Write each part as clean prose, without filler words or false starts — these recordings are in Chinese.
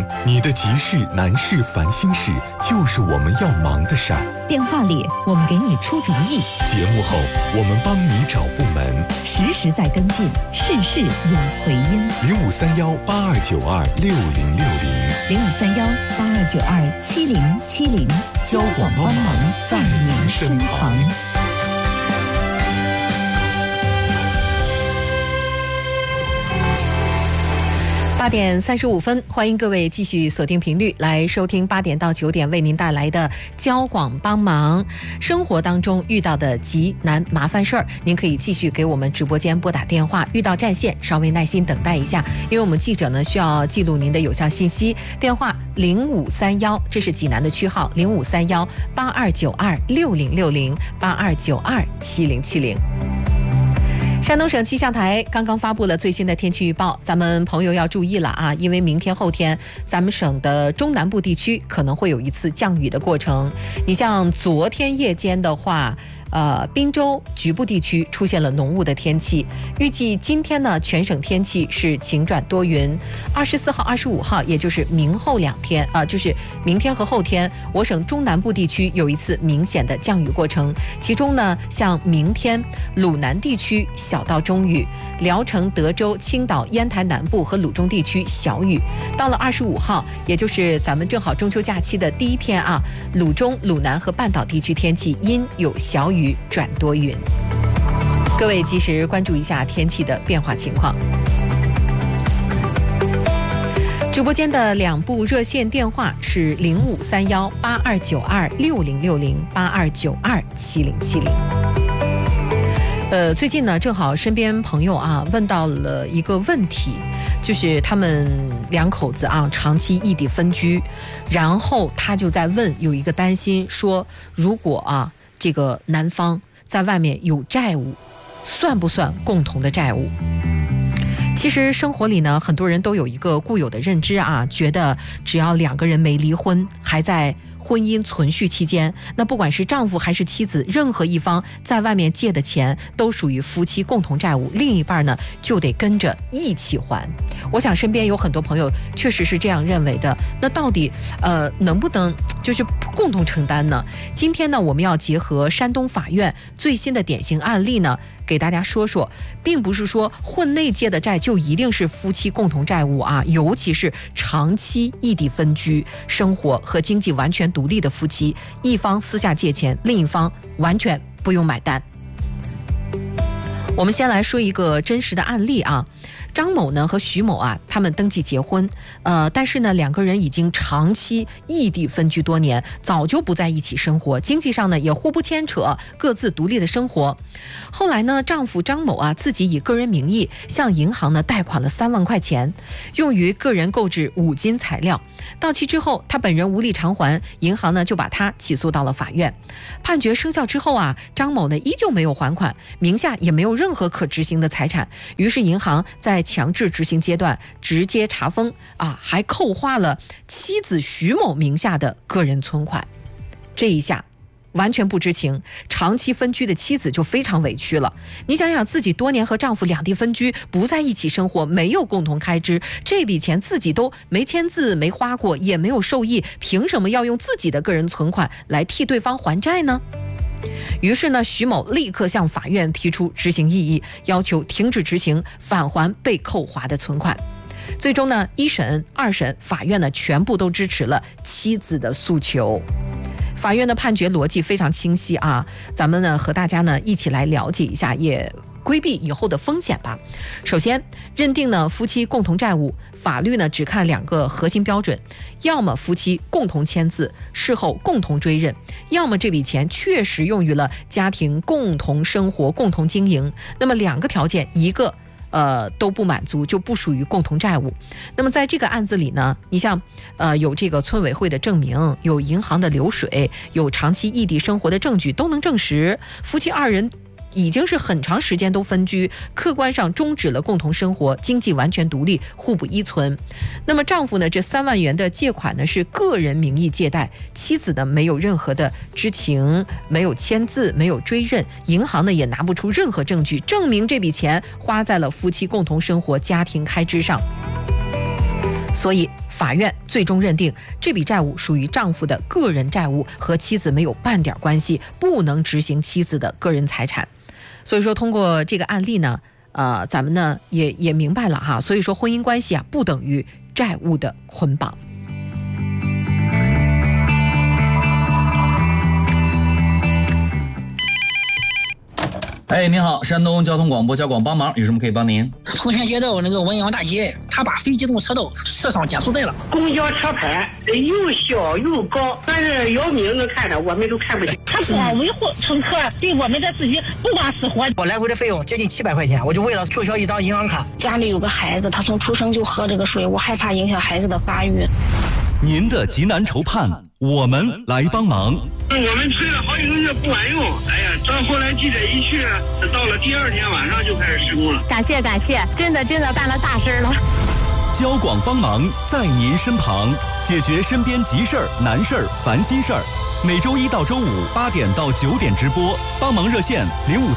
你的急事、难事、烦心事，就是我们要忙的事儿。 电话里我们给你出主意， 节目后我们帮你找部门， 实时在跟进，事事有回音。 0531826060，0531827070， 交广帮忙在您身旁。 8点35分，欢迎各位继续锁定频率来收听8点到9点为您带来的交广帮忙。生活当中遇到的急难麻烦事儿，您可以继续给我们直播间拨打电话，遇到占线稍微耐心等待一下，因为我们记者呢需要记录您的有效信息。电话0531，这是济南的区号，053182926060，82927070。山东省气象台刚刚发布了最新的天气预报，咱们朋友要注意了啊，因为明天后天咱们省的中南部地区可能会有一次降雨的过程。你像昨天夜间的话，滨州局部地区出现了浓雾的天气，预计今天呢全省天气是晴转多云。24号、25号，也就是明后2天就是明天和后天，我省中南部地区有一次明显的降雨过程。其中呢，像明天鲁南地区小到中雨，聊城、德州、青岛、烟台南部和鲁中地区小雨。到了25号，也就是咱们正好中秋假期的第一天啊，鲁中、鲁南和半岛地区天气阴有小雨转多云。各位及时关注一下天气的变化情况。直播间的2部热线电话是0531826060，82927070。最近呢，正好身边朋友啊问到了一个问题，就是他们2口子啊长期异地分居，然后他就在问，有一个担心说，如果啊这个男方在外面有债务，算不算共同的债务？其实生活里呢，很多人都有一个固有的认知啊，觉得只要2个人没离婚，还在婚姻存续期间，那不管是丈夫还是妻子，任何一方在外面借的钱都属于夫妻共同债务，另一半呢就得跟着一起还。我想身边有很多朋友确实是这样认为的。那到底能不能就是共同承担呢？今天呢，我们要结合山东法院最新的典型案例呢，给大家说说，并不是说婚内借的债就一定是夫妻共同债务啊，尤其是长期异地分居，生活和经济完全独立的夫妻，一方私下借钱，另一方完全不用买单。我们先来说一个真实的案例啊。张某呢和徐某啊，他们登记结婚，但是呢2个人已经长期异地分居多年，早就不在一起生活，经济上呢也互不牵扯，各自独立的生活。后来呢，丈夫张某啊自己以个人名义向银行呢贷款了3万块钱，用于个人购置5金材料。到期之后，他本人无力偿还，银行呢就把他起诉到了法院。判决生效之后啊，张某呢依旧没有还款，名下也没有任何可执行的财产，于是银行在强制执行阶段直接查封啊，还扣划了妻子徐某名下的个人存款。这一下完全不知情，长期分居的妻子就非常委屈了。你想想，自己多年和丈夫2地分居，不在一起生活，没有共同开支，这笔钱自己都没签字没花过，也没有受益，凭什么要用自己的个人存款来替对方还债呢？于是呢，徐某立刻向法院提出执行异议，要求停止执行，返还被扣划的存款。最终呢，1审、2审，法院呢全部都支持了妻子的诉求。法院的判决逻辑非常清晰啊，咱们呢和大家呢一起来了解一下，也规避以后的风险吧。首先，认定呢夫妻共同债务，法律呢只看2个核心标准，要么夫妻共同签字，事后共同追认，要么这笔钱确实用于了家庭共同生活、共同经营。那么2个条件，一个都不满足，就不属于共同债务。那么在这个案子里呢，你像有这个村委会的证明，有银行的流水，有长期异地生活的证据，都能证实夫妻2人已经是很长时间都分居，客观上终止了共同生活，经济完全独立，互不依存。那么丈夫呢，这3万元的借款呢是个人名义借贷，妻子呢没有任何的知情，没有签字，没有追认，银行呢也拿不出任何证据证明这笔钱花在了夫妻共同生活、家庭开支上。所以法院最终认定这笔债务属于丈夫的个人债务，和妻子没有半点关系，不能执行妻子的个人财产。所以说通过这个案例呢，咱们呢也明白了哈，所以说婚姻关系啊不等于债务的捆绑。 哎，您好，山东交通广播交广帮忙，有什么可以帮您？ 丰泉街道那个文阳大街，他把非机动车道设上减速带了。 公交车牌又小又高，但是姚明能看着，我们都看不见。 他光维护乘客对我们的自己不管死活。 我来回的费用接近700块钱，我就为了注销一张银行卡。 家里有个孩子，他从出生就喝这个水，我害怕影响孩子的发育。 您的急难愁盼，我们来帮忙。 我们催了好几个月不管用，哎呀，到后来记者一去，到了第2天晚上就开始施工了。 感谢，真的办了大事了。 交广帮忙在您身旁，解决身边急事儿、难事儿、烦心事儿。每周1到周58点到9点直播，帮忙热线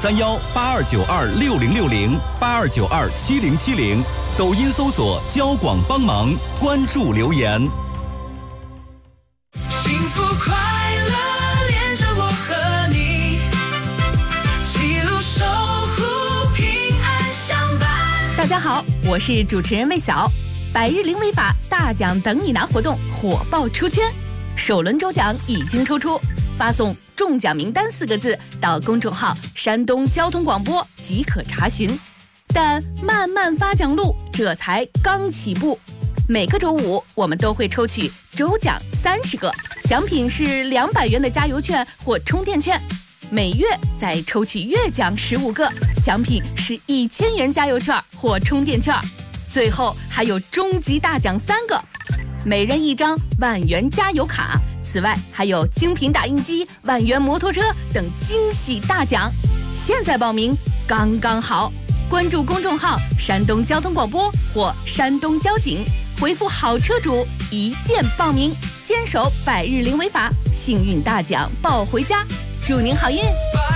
05318292606082927070，抖音搜索交广帮忙，关注留言。 幸福快乐连着我和你，记录守护平安相伴。 大家好，我是主持人魏晓。百日零违法大奖等你拿活动火爆出圈，首轮抽奖已经抽出，发送中奖名单4个字到公众号山东交通广播即可查询。但漫漫发奖路这才刚起步，每个周5我们都会抽取周奖30个，奖品是200元的加油券或充电券，每月再抽取月奖15个，奖品是1000元加油券或充电券，最后还有终极大奖3个，每人1张万元加油卡，此外还有精品打印机、万元摩托车等惊喜大奖。现在报名刚刚好，关注公众号山东交通广播或山东交警，回复好车主一键报名，坚守百日零违法，幸运大奖抱回家，祝您好运。